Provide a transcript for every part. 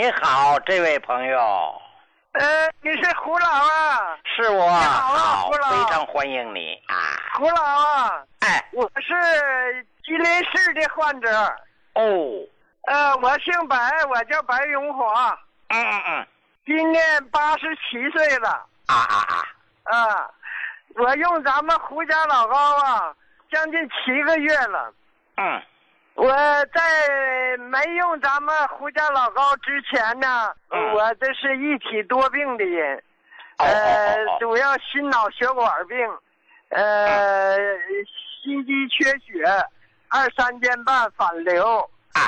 你好，这位朋友。 你是胡老啊？ 是我。 你好啊，胡老。 非常欢迎你啊。 胡老啊。 哎， 我是吉林市的患者。 哦。 我姓白，我叫白荣华。今年87岁了。我用咱们胡家老高啊，将近7个月了。我在没用咱们胡家老高之前呢，我这是一体多病的人，主要心脑血管病，心肌缺血，2、3间半反流，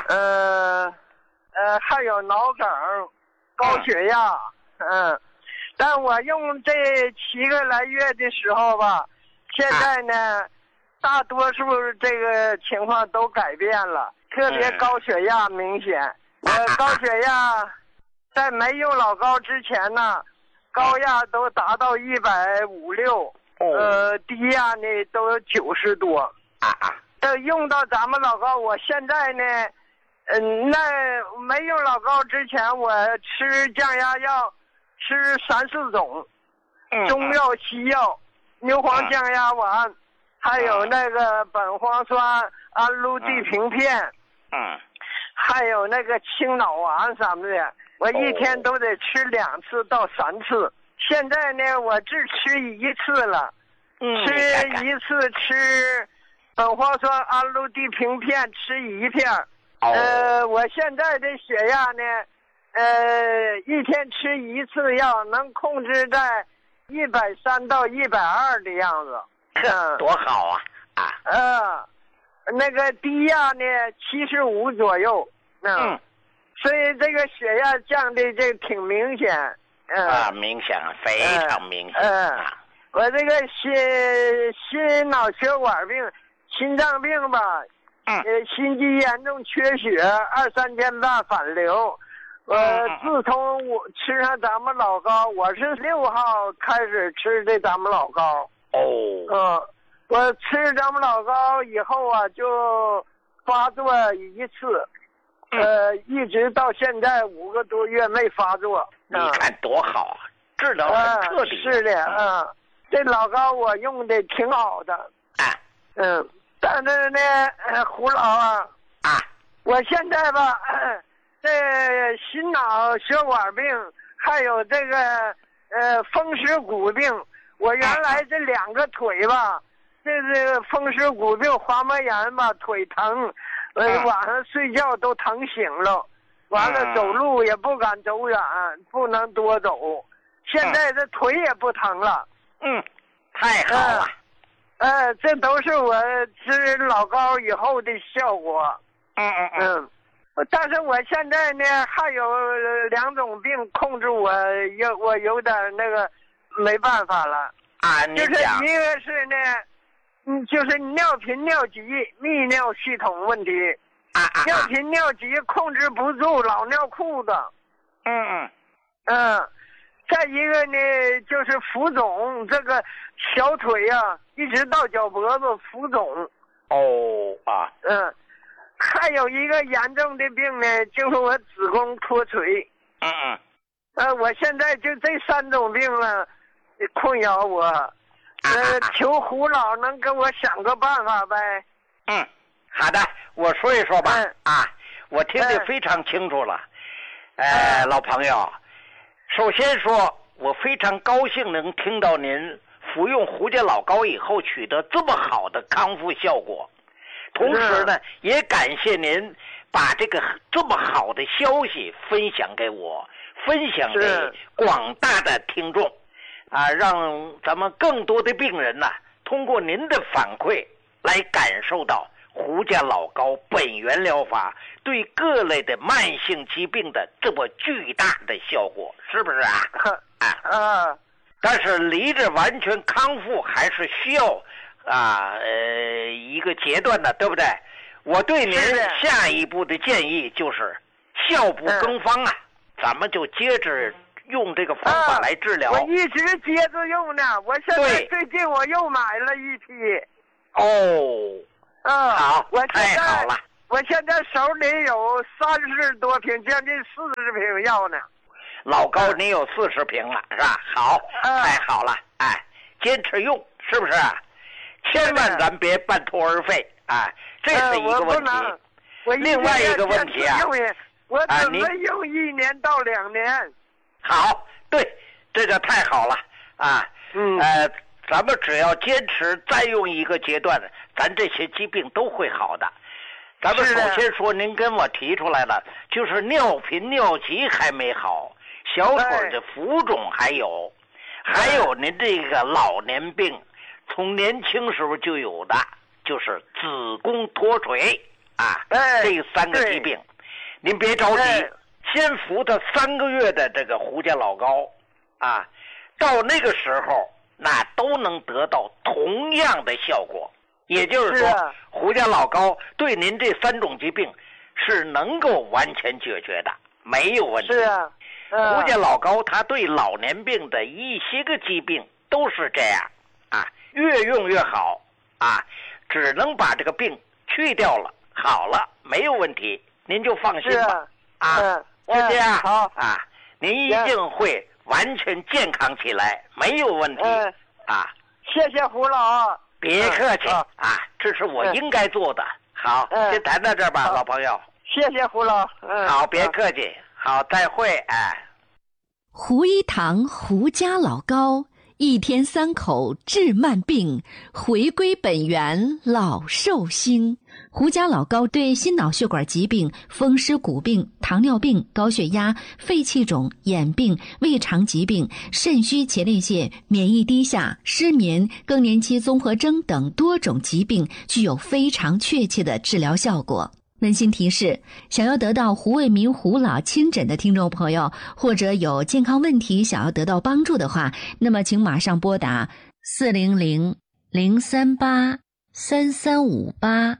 还有脑梗，高血压，但我用这7个来月的时候吧，现在呢，大多数这个情况都改变了，特别高血压明显。高血压在没用老高之前呢，高压都达到150、6，低压呢都有90多。这用到咱们老高，我现在呢，那没用老高之前，我吃降压药，吃3、4种，中药、西药，牛黄降压丸。还有那个苯磺酸氨氯地平片，还有那个清脑丸什么的，我一天都得吃2次到3次。现在呢，我只吃1次了，吃1次吃苯磺酸氨氯地平片吃1片。我现在的血压呢，一天吃1次药能控制在130到120的样子。 多好啊！ 那个低压呢75左右，所以这个血压降的这挺明显， 明显，非常明显。 我这个心脑血管病、心脏病吧，心肌严重缺血，2、3间半反流。自从我吃上咱们老高，我是6号开始吃的咱们老高。我吃咱们老高以后啊，就发作1次，一直到现在5个多月没发作。 你看多好啊，治疗很彻底。 是的，这老高我用的挺好的。但是呢，胡老啊，我现在吧，这心脑血管病，还有这个风湿骨病。我原来这2个腿吧，这是风湿骨病、滑膜炎吧，腿疼，晚上睡觉都疼醒了，完了走路也不敢走远，不能多走。现在这腿也不疼了。 太好了。 这都是我吃老高以后的效果。但是我现在呢，还有2种病控制我有点那个。没办法了就是一个是呢，就是尿频尿急、泌尿系统问题，尿频尿急控制不住，老尿裤子。再一个呢，就是浮肿，这个小腿啊，一直到脚脖子浮肿。还有一个严重的病呢，就是我子宫脱垂。我现在就这3种病了。困扰我，求胡老能给我想个办法呗。 好的，我说一说吧。我听得非常清楚了。老朋友，首先说，我非常高兴能听到您服用胡家老高以后取得这么好的康复效果，同时呢，也感谢您把这个这么好的消息分享给我，分享给广大的听众。让咱们更多的病人呢，通过您的反馈来感受到胡家老高本源疗法对各类的慢性疾病的这么巨大的效果，是不是啊？但是离着完全康复还是需要一个阶段的，对不对？我对您下一步的建议就是效不更方咱们就接着用这个方法来治疗。 我一直接着用呢，我现在最近我又买了一批。 好， 我太好了。 我现在手里有30多瓶，将近40瓶药呢。 老高，你有40瓶了是吧？好，太好了，哎，坚持用，是不是？千万咱别半途而废，哎，这是一个问题。另外一个问题啊， 我准备用1年到2年。 好，对，这个太好了啊。咱们只要坚持再用一个阶段，咱这些疾病都会好的。咱们首先说，您跟我提出来了，就是尿频尿急还没好，小腿的浮肿还有，还有您这个老年病，从年轻时候就有的，就是子宫脱垂啊，这3个疾病，您别着急，先服他3个月的这个胡家老膏啊，到那个时候那都能得到同样的效果。也就是说，胡家老膏对您这3种疾病是能够完全解决的，没有问题。胡家老膏它对老年病的一些个疾病都是这样啊，越用越好啊，只能把这个病去掉了，好了，没有问题，您就放心吧。是这样。好啊，您一定会完全健康起来，没有问题啊。 谢谢胡老。 别客气啊，这是我应该做的。好，先谈到这儿吧，老朋友。 谢谢胡老。 好，别客气。好，再会。 胡一堂胡家老膏，1天3口治慢病，回归本源老寿星。胡家老膏对心脑血管疾病、风湿骨病、糖尿病、高血压、肺气肿、眼病、胃肠疾病、肾虚前列腺、免疫低下、失眠、更年期综合征等多种疾病具有非常确切的治疗效果。温馨提示，想要得到胡卫民胡老亲诊的听众朋友，或者有健康问题想要得到帮助的话，那么请马上拨打400-038-3358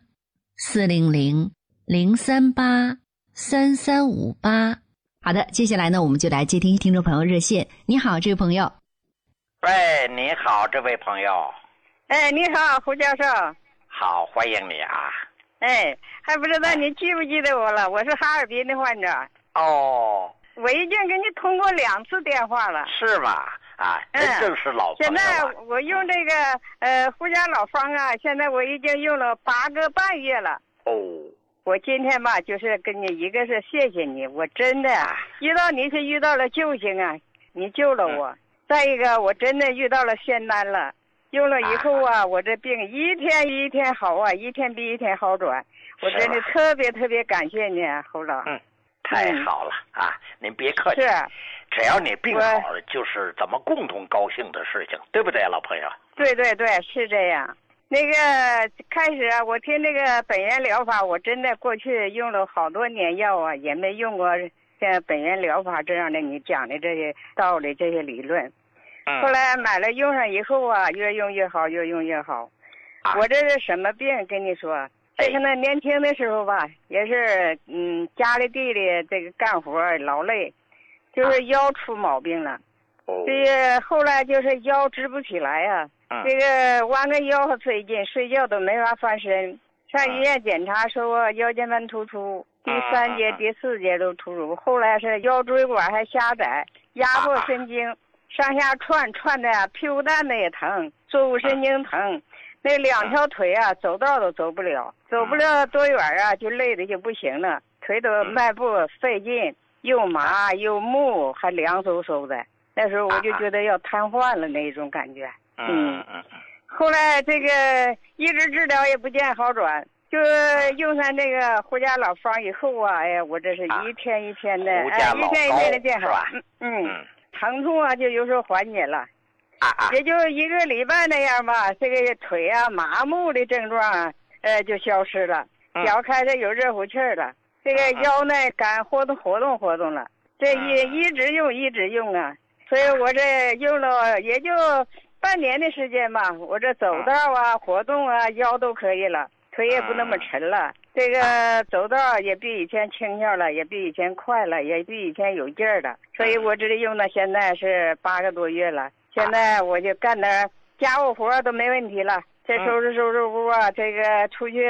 400-038-3358。好的，接下来呢，我们就来接听众朋友热线。你好，这位朋友。 喂，你好，这位朋友。 你好，胡教授。 好，欢迎你啊。 还不知道你记不记得我了？我是哈尔滨的患者。 哦。 我已经给你通过2次电话了。 是吗？真正是老朋友了。 现在我用这个胡家老方啊，现在我已经用了8个半月了。我今天吧，就是跟你一个是谢谢你，我真的遇到你是遇到了救星啊，你救了我。再一个，我真的遇到了仙丹了，用了以后啊，我这病一天一天好啊，一天比一天好转。我真的特别特别感谢你，胡老。 太好了啊！您别客气。只要你病好了，就是咱们共同高兴的事情，对不对，老朋友？ 对，是这样。那个开始啊，我听那个本源疗法，我真的过去用了好多年药啊，也没用过像本源疗法这样的你讲的这些道理、这些理论。后来买了用上以后啊，越用越好，越用越好。我这是什么病？跟你说，这个呢，年轻的时候吧，也是家里地里这个干活劳累，就是腰出毛病了。这个后来就是腰直不起来啊。这个弯个腰和最近睡觉都没法翻身，上医院检查说腰间盘突出，第3节、第4节都突出，后来是腰椎管还狭窄，压迫神经，上下串的屁股蛋子也疼，坐骨神经疼，那2条腿啊走道都走不了多远啊，就累的就不行了，腿都迈步费劲，又麻又木，还凉飕飕的。那时候我就觉得要瘫痪了那种感觉。后来这个一直治疗也不见好转，就用上这个胡家老方以后啊，哎呀，我这是一天一天的，一天一天的见好。疼痛啊就有时候缓解了，也就1个礼拜那样吧，这个腿啊麻木的症状就消失了，脚开始有热乎气儿了，这个腰呢敢活动了，这一直用啊，所以我这用了也就半年的时间吧，我这走道啊、活动啊，腰都可以了，腿也不那么沉了。这个走道也比以前轻巧了，也比以前快了，也比以前有劲儿了。所以我这里用到现在是8个多月了。现在我就干点家务活都没问题了。这收拾屋啊，这个出去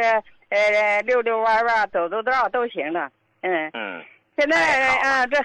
溜溜弯弯，走走道都行了。嗯。 嗯。 现在这